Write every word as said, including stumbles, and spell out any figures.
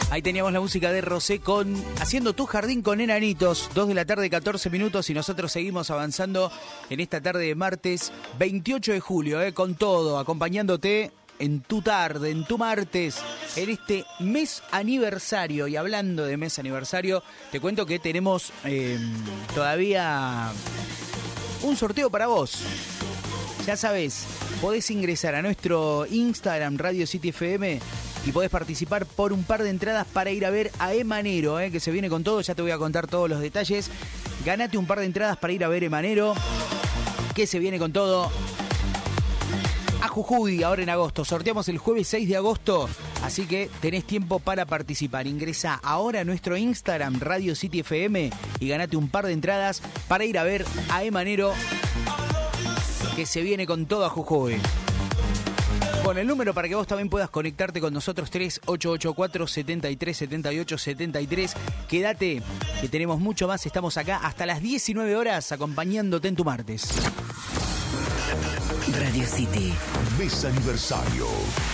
Ahí teníamos la música de Rosé con Haciendo tu jardín con enanitos. dos de la tarde, catorce minutos, y nosotros seguimos avanzando en esta tarde de martes veintiocho de julio, eh, con todo, acompañándote en tu tarde, en tu martes, en este mes aniversario. Y hablando de mes aniversario, te cuento que tenemos eh, todavía un sorteo para vos. Ya sabés, podés ingresar a nuestro Instagram, Radio City F M, y podés participar por un par de entradas para ir a ver a Emanero, eh, que se viene con todo. Ya te voy a contar todos los detalles. Ganate un par de entradas para ir a ver Emanero, que se viene con todo. A Jujuy, ahora en agosto. Sorteamos el jueves seis de agosto, así que tenés tiempo para participar. Ingresá ahora a nuestro Instagram, Radio City F M, y ganate un par de entradas para ir a ver a Emanero, que se viene con todo a Jujuy. Con el número para que vos también puedas conectarte con nosotros, tres ocho ocho cuatro, siete tres, siete ocho, siete tres. Quédate, que tenemos mucho más. Estamos acá hasta las diecinueve horas acompañándote en tu martes. Radio City. Mes aniversario.